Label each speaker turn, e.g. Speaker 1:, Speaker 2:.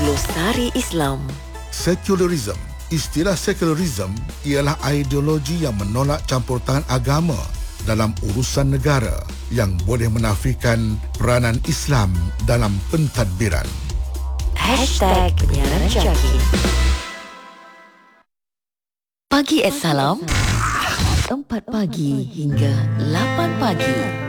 Speaker 1: Glosari Islam.
Speaker 2: Sekularisme. Istilah sekularisme ialah ideologi yang menolak campur tangan agama dalam urusan negara yang boleh menafikan peranan Islam dalam pentadbiran.
Speaker 1: #Penyiaran Jaki. Pagi Salam 4 pagi hingga 8 pagi.